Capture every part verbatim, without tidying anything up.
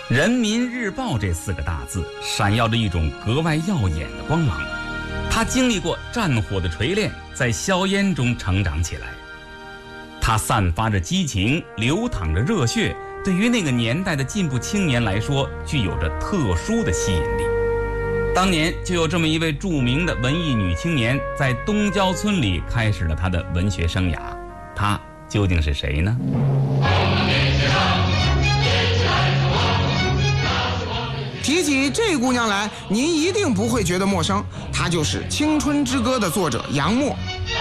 人民日报这四个大字闪耀着一种格外耀眼的光芒，它经历过战火的锤炼，在硝烟中成长起来。它散发着激情，流淌着热血，对于那个年代的进步青年来说，具有着特殊的吸引力。当年就有这么一位著名的文艺女青年，在东郊村里开始了她的文学生涯。她究竟是谁呢？ 提起这姑娘来，您一定不会觉得陌生，她就是《青春之歌》的作者杨沫。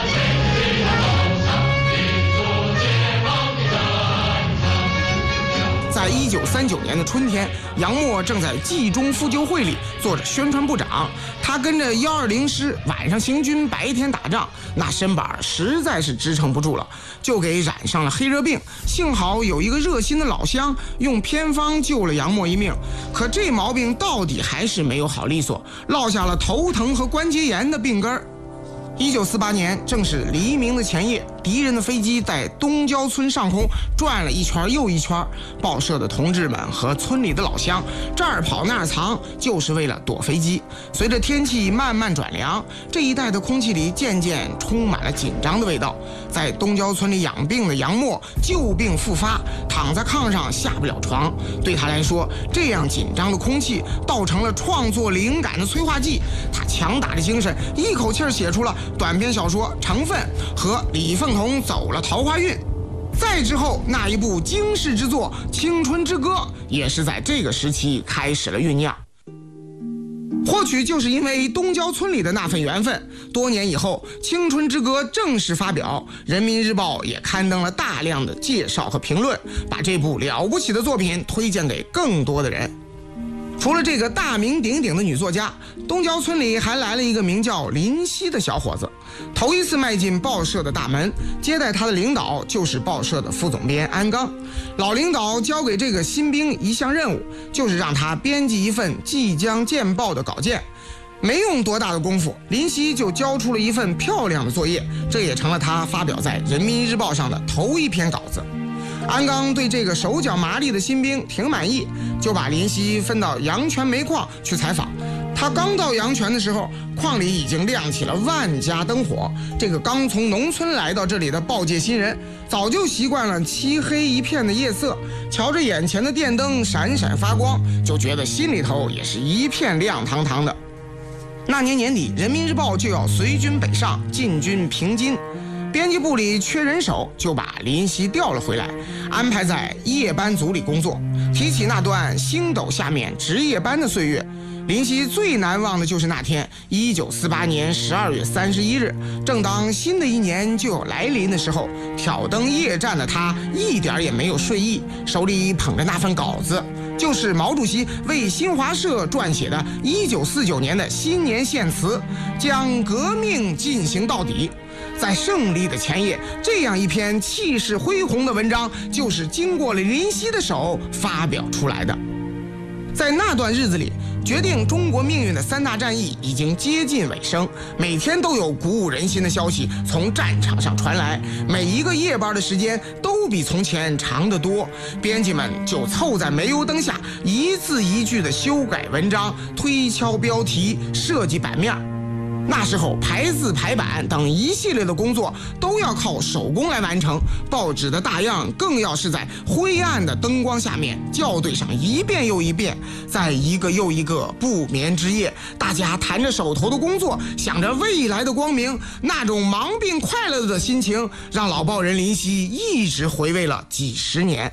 在一九三九年的春天，杨沫正在冀中妇救会里做着宣传部长。他跟着幺二零师晚上行军，白天打仗，那身板实在是支撑不住了，就给染上了黑热病。幸好有一个热心的老乡用偏方救了杨沫一命，可这毛病到底还是没有好利索，落下了头疼和关节炎的病根儿。一九四八年，正是黎明的前夜，敌人的飞机在东郊村上空转了一圈又一圈，报社的同志们和村里的老乡这儿跑那儿藏，就是为了躲飞机。随着天气慢慢转凉，这一带的空气里渐渐充满了紧张的味道。在东郊村里养病的杨沫旧病复发，躺在炕上下不了床。对他来说，这样紧张的空气倒成了创作灵感的催化剂。他强打着精神，一口气儿写出了短篇小说《成分》和李凤彤走了桃花运。再之后，那一部惊世之作《青春之歌》也是在这个时期开始了酝酿。或许就是因为东郊村里的那份缘分，多年以后，《青春之歌》正式发表，人民日报也刊登了大量的介绍和评论，把这部了不起的作品推荐给更多的人。除了这个大名鼎鼎的女作家，东郊村里还来了一个名叫林夕的小伙子。头一次迈进报社的大门，接待他的领导就是报社的副总编安刚。老领导交给这个新兵一项任务，就是让他编辑一份即将见报的稿件。没用多大的功夫，林夕就交出了一份漂亮的作业，这也成了他发表在人民日报上的头一篇稿子。安刚对这个手脚麻利的新兵挺满意，就把林夕分到阳泉煤矿去采访。他刚到阳泉的时候，矿里已经亮起了万家灯火。这个刚从农村来到这里的报界新人，早就习惯了漆黑一片的夜色，瞧着眼前的电灯闪闪发光，就觉得心里头也是一片亮堂堂的。那年年底，人民日报就要随军北上，进军平津。编辑部里缺人手，就把林夕调了回来，安排在夜班组里工作。提起那段星斗下面值夜班的岁月，林夕最难忘的就是那天一九四八年十二月三十一日，正当新的一年就要来临的时候，挑灯夜战的他一点也没有睡意，手里捧着那份稿子，就是毛主席为新华社撰写的一九四九年的新年献词，将革命进行到底。在胜利的前夜，这样一篇气势恢宏的文章，就是经过了林夕的手发表出来的。在那段日子里，决定中国命运的三大战役已经接近尾声，每天都有鼓舞人心的消息从战场上传来，每一个夜班的时间都比从前长得多。编辑们就凑在煤油灯下，一字一句地修改文章，推敲标题，设计版面。那时候排字排版等一系列的工作都要靠手工来完成，报纸的大样更要是在灰暗的灯光下面校对上一遍又一遍。在一个又一个不眠之夜，大家谈着手头的工作，想着未来的光明，那种忙并快乐的心情让老报人林夕一直回味了几十年。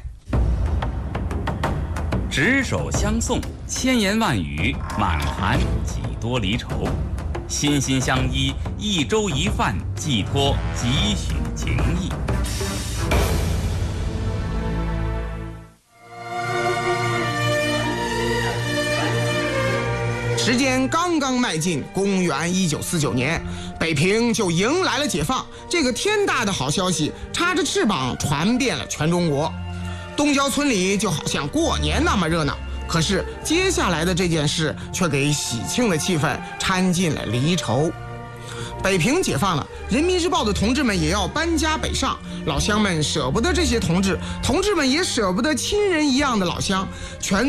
执手相送，千言万语，满含几多离愁。心心相依，一粥一饭，寄托几许情谊。 时间刚刚迈进公元一九四九年，北平就迎来了解放。这个天大的好消息插着翅膀传遍了全中国。东郊村里就好像过年那么热闹。可是接下来的这件事却给喜庆的气氛掺进了离愁。北平解放了，人民日报的同志们也要搬家北上，老乡们舍不得这些同志，同志们也舍不得亲人一样的老乡，全